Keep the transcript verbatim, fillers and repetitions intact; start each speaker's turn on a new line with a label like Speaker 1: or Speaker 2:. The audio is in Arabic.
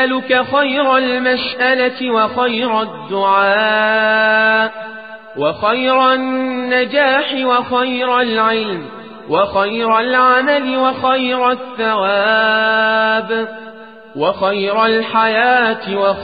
Speaker 1: أسألك خير المسألة وخير الدعاء وخير النجاح وخير العلم وخير العمل وخير الثواب وخير الحياة وخير